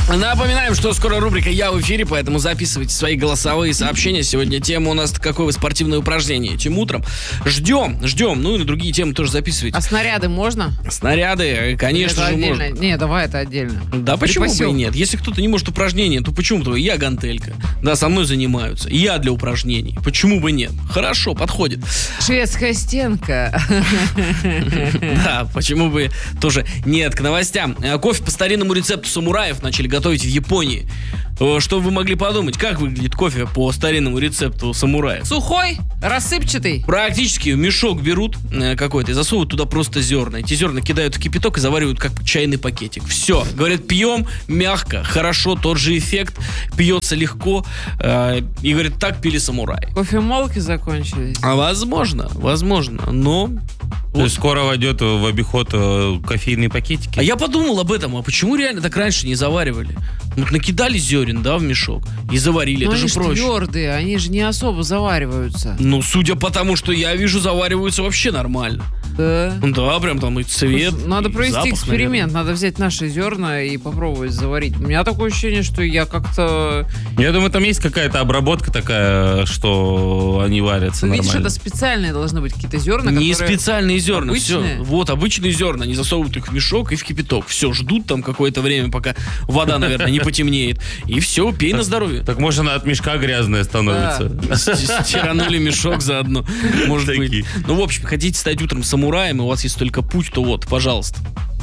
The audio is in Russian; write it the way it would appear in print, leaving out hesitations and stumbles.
Напоминаем, что скоро рубрика «Я в эфире», поэтому записывайте свои голосовые сообщения. Сегодня тема у нас какое вы спортивное упражнение этим утром. Ждем. Ну и на другие темы тоже записывайте. А снаряды можно? Снаряды, конечно же, можно. Не, давай это отдельно. Да почему бы и нет? Если кто-то не может упражнения, то почему-то я гантелька. Да, со мной занимаются. Я для упражнений. Почему бы нет? Хорошо, подходит. Шведская стенка. Да, почему бы тоже нет. К новостям. Кофе по старинному рецепту самураев начали готовить в Японии. Что вы могли подумать? Как выглядит кофе по старинному рецепту самураев? Сухой, рассыпчатый. Практически мешок берут какой-то и засовывают туда просто зерна. Эти зерна кидают в кипяток и заваривают как чайный пакетик. Все. Говорят, пьем мягко, хорошо, тот же эффект, пьется легко. И говорят, так пили самураи. Кофемолки закончились. А возможно, но... То есть скоро войдет в обиход кофейные пакетики? А я подумал об этом, а почему реально так раньше не заваривали? Вот накидали зерен, да, в мешок и заварили, Но это они же проще. твердые, они же не особо завариваются. Ну, судя по тому, что я вижу, завариваются вообще нормально. Да. Да, прям там и цвет. Надо и провести запах, эксперимент, наверное. надо взять наши зерна и попробовать заварить. У меня такое ощущение, что я как-то... Я думаю, там есть какая-то обработка такая, что они варятся Видишь, нормально. это специальные должны быть какие-то зерна, Не которые... специальные зерна, обычные? все. Вот, обычные зерна, они засовывают их в мешок и в кипяток. Все, ждут там какое-то время, пока вода, наверное, не потемнеет. И все, пей на здоровье. Так может она от мешка грязная становится. Стиранули мешок заодно, может быть. Такие. Ну, в общем, хотите стать утром самураем, и у вас есть только путь, то вот, пожалуйста.